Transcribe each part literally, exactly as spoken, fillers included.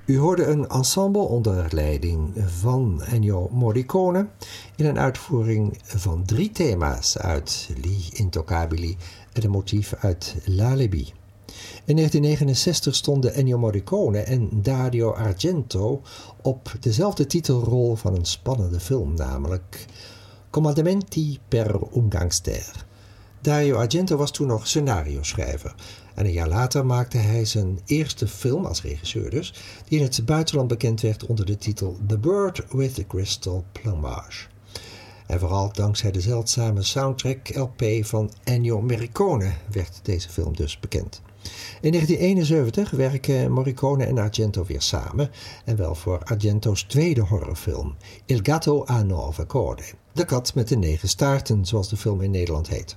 U hoorde een ensemble onder leiding van Ennio Morricone in een uitvoering van drie thema's uit Gli Intoccabili en een motief uit L'Alibi. In negentien negenenzestig stonden Ennio Morricone en Dario Argento op dezelfde titelrol van een spannende film, namelijk Comandamenti per un gangster. Dario Argento was toen nog scenario-schrijver en een jaar later maakte hij zijn eerste film, als regisseur dus, die in het buitenland bekend werd onder de titel The Bird with the Crystal Plumage. En vooral dankzij de zeldzame soundtrack L P van Ennio Morricone werd deze film dus bekend. In negentien eenenzeventig werken Morricone en Argento weer samen en wel voor Argento's tweede horrorfilm Il gatto a nove code, de kat met de negen staarten zoals de film in Nederland heet.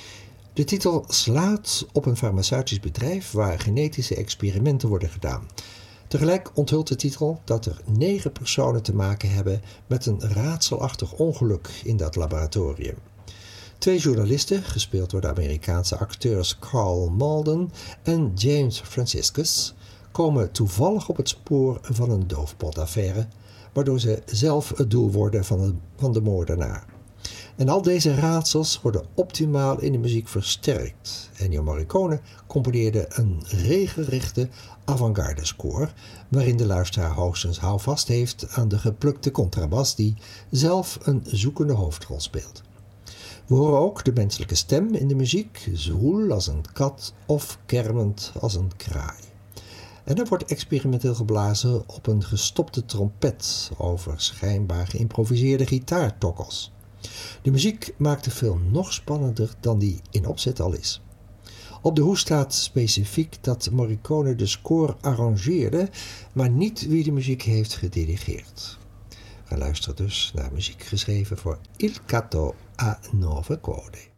De titel slaat op een farmaceutisch bedrijf waar genetische experimenten worden gedaan. Tegelijk onthult de titel dat er negen personen te maken hebben met een raadselachtig ongeluk in dat laboratorium. Twee journalisten, gespeeld door de Amerikaanse acteurs Carl Malden en James Franciscus, komen toevallig op het spoor van een doofpotaffaire, waardoor ze zelf het doel worden van de, van de moordenaar. En al deze raadsels worden optimaal in de muziek versterkt. Ennio Morricone componeerde een regelrechte avant-garde score, waarin de luisteraar hoogstens houvast heeft aan de geplukte contrabas die zelf een zoekende hoofdrol speelt. We horen ook de menselijke stem in de muziek, zwoel als een kat of kermend als een kraai. En er wordt experimenteel geblazen op een gestopte trompet over schijnbaar geïmproviseerde gitaartokkels. De muziek maakt de film nog spannender dan die in opzet al is. Op de hoes staat specifiek dat Morricone de score arrangeerde, maar niet wie de muziek heeft gedirigeerd. We luisteren dus naar muziek geschreven voor Il gatto a nove code.